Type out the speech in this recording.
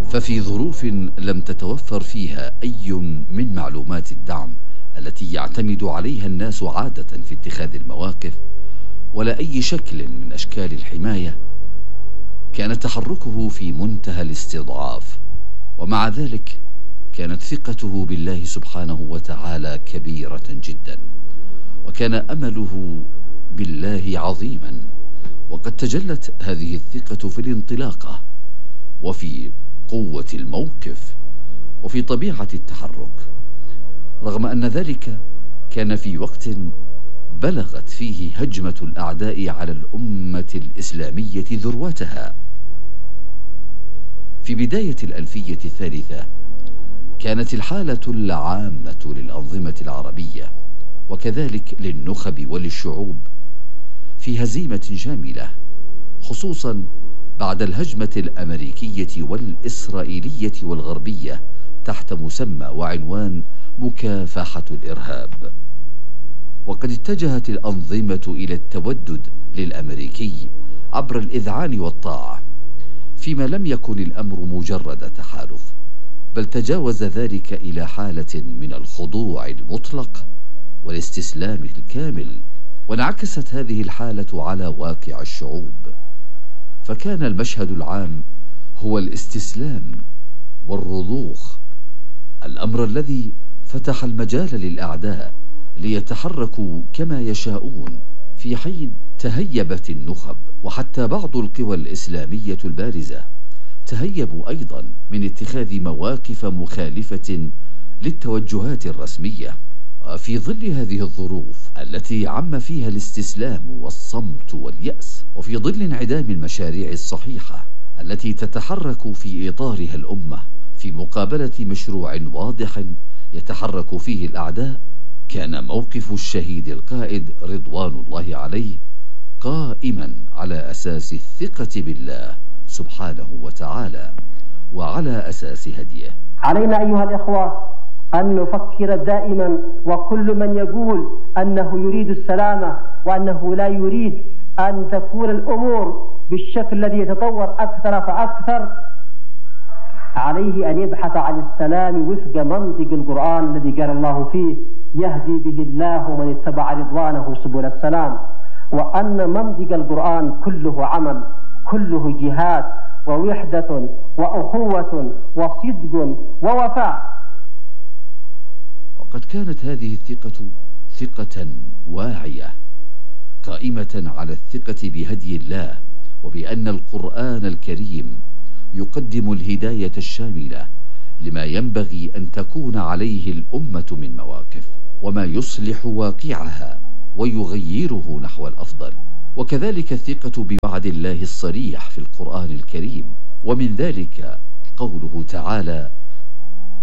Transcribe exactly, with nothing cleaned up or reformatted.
ففي ظروف لم تتوفر فيها أي من معلومات الدعم التي يعتمد عليها الناس عادة في اتخاذ المواقف، ولا أي شكل من أشكال الحماية، كان تحركه في منتهى الاستضعاف. ومع ذلك كانت ثقته بالله سبحانه وتعالى كبيرة جدا، وكان أمله بالله عظيما. وقد تجلت هذه الثقة في الانطلاقة، وفي قوة الموقف، وفي طبيعة التحرك، رغم أن ذلك كان في وقت بلغت فيه هجمة الأعداء على الأمة الإسلامية ذروتها. في بداية الألفية الثالثة كانت الحالة العامة للأنظمة العربية وكذلك للنخب وللشعوب في هزيمة شاملة، خصوصا بعد الهجمة الأمريكية والإسرائيلية والغربية تحت مسمى وعنوان مكافحة الإرهاب. وقد اتجهت الأنظمة إلى التودد للأمريكي عبر الإذعان والطاعة، فيما لم يكن الأمر مجرد تحالف، بل تجاوز ذلك إلى حالة من الخضوع المطلق والاستسلام الكامل. وانعكست هذه الحالة على واقع الشعوب، فكان المشهد العام هو الاستسلام والرضوخ، الأمر الذي فتح المجال للأعداء ليتحركوا كما يشاءون، في حين تهيبت النخب وحتى بعض القوى الإسلامية البارزة تهيبوا أيضا من اتخاذ مواقف مخالفة للتوجهات الرسمية. وفي ظل هذه الظروف التي عم فيها الاستسلام والصمت واليأس، وفي ظل انعدام المشاريع الصحيحة التي تتحرك في إطارها الأمة في مقابلة مشروع واضح يتحرك فيه الأعداء، كان موقف الشهيد القائد رضوان الله عليه قائما على أساس الثقة بالله سبحانه وتعالى وعلى أساس هديه. علينا أيها الإخوة أن نفكر دائما، وكل من يقول أنه يريد السلامة وأنه لا يريد أن تكون الأمور بالشكل الذي يتطور أكثر فأكثر، عليه أن يبحث عن السلام وفق منطق القرآن الذي قال الله فيه: يهدي به الله من اتبع رضوانه سبل السلام. وأن منطق القرآن كله عمل، كله جهاد ووحدة وأخوة وصدق ووفاء. وقد كانت هذه الثقة ثقة واعية قائمة على الثقة بهدي الله، وبأن القرآن الكريم يقدم الهداية الشاملة لما ينبغي أن تكون عليه الأمة من مواقف، وما يصلح واقعها ويغيره نحو الأفضل. وكذلك الثقة بوعد الله الصريح في القرآن الكريم، ومن ذلك قوله تعالى: